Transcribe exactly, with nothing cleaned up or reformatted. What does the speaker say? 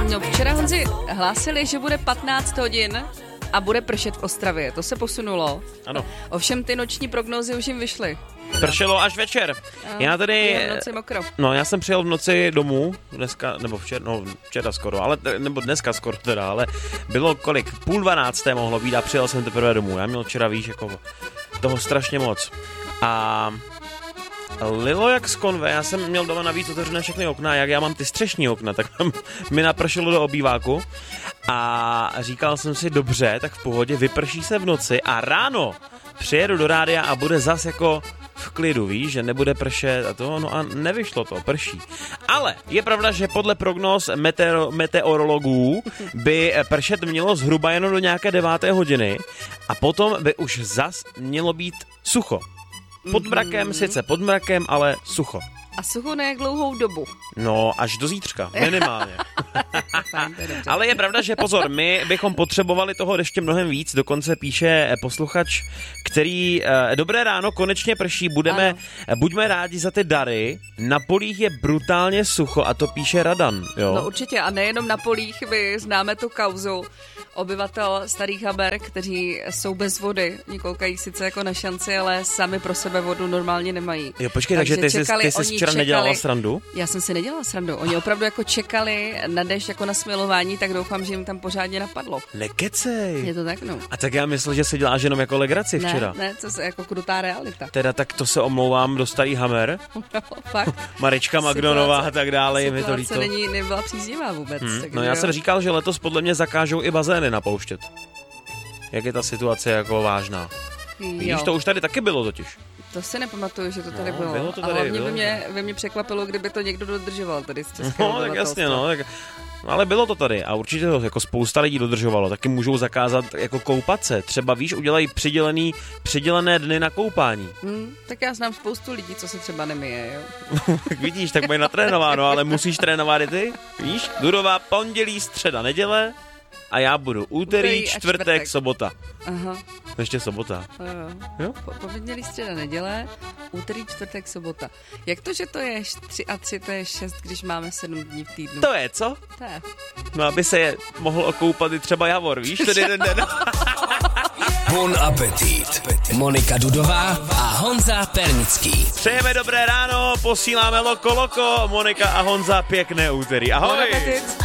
No, včera, Honzi, hlásili, že bude patnáct hodin a bude pršet v Ostravě. To se posunulo. Ano. Ovšem ty noční prognózy už jim vyšly. Pršelo až večer. No, Já tady... v noci mokro. No, já jsem přijel v noci domů, dneska, nebo včera, no, včera skoro, ale, nebo dneska skoro teda, ale bylo kolik, půl dvanácté mohlo být a přijel jsem teprve domů. Já měl včera, víš, jako toho strašně moc. A lilo jak z konve, já jsem měl doma navíc otevřené všechny okna, jak já mám ty střešní okna, tak mi napršelo do obýváku a říkal jsem si, dobře, tak v pohodě, vyprší se v noci a ráno přijedu do rádia a bude zas jako v klidu, víš, že nebude pršet a to, no a nevyšlo to, prší. Ale je pravda, že podle prognóz meteor, meteorologů by pršet mělo zhruba jenom do nějaké deváté hodiny a potom by už zas mělo být sucho. Pod mrakem, mm-hmm. sice pod mrakem, ale sucho. A sucho na jak dlouhou dobu? No, až do zítřka, minimálně. Ale je pravda, že pozor, my bychom potřebovali toho ještě mnohem víc, dokonce píše posluchač, který, eh, dobré ráno, konečně prší, budeme, ano. buďme rádi za ty dary, na polích je brutálně sucho a to píše Radan, jo? No určitě a nejenom na polích, my známe tu kauzu obyvatel Starých Haber, kteří jsou bez vody, koukají sice jako na šanci, ale sami pro sebe vodu normálně nemají. Jo, počkej, takže, takže ty, čekali, jsi, ty jsi včera čekali, nedělala srandu? Já jsem si nedělala srandu, oni opravdu jako čekali na déšť jako na smilování, tak doufám, že jim tam pořádně napadlo. Nekecej. Je to tak, no. A tak já myslel, že se děláš jenom jako legraci včera. Ne, ne, to je jako krutá realita. Teda tak to se omlouvám do Starý Hamer. No, fakt. Marička Magdonová a tak dále, je mi to líto. Není, nebyla příznivá vůbec. Hmm. Tak no já jo. jsem říkal, že letos podle mě zakážou i bazény napouštět. Jak je ta situace jako vážná. Víš, to už tady taky bylo totiž. To si nepamatuju, že to tady no, bylo. bylo to tady, a hlavně bylo. by mě, by mě překvapilo, kdyby to někdo dodržoval tady z českého No, tak jasně, no. Tak, no, ale bylo to tady a určitě to jako spousta lidí dodržovalo. Taky můžou zakázat jako koupat se. Třeba, víš, udělají přidělený, přidělené dny na koupání. Hmm, tak já znám spoustu lidí, co se třeba nemyje, jo. Tak vidíš, tak mají natrénováno, ale musíš trénovat i ty. Víš, Dudová pondělí, středa, neděle a já budu úterý, úterý čtvrtek, čtvrtek, sobota. Aha. Ještě sobota. Jo. Jo? Po, pondělí, středa, neděle, úterý, čtvrtek, sobota. Jak to, že to je tři a tři, to je šest, když máme sedm dní v týdnu? To je, co? To je. No, aby se je mohl okoupat i třeba Javor, víš, tedy jeden den. Bon appetit. Monika Dudová a Honza Pernický. Přejeme dobré ráno, posíláme Loko Loko, Monika a Honza, pěkné úterý. Ahoj! Bon appetit.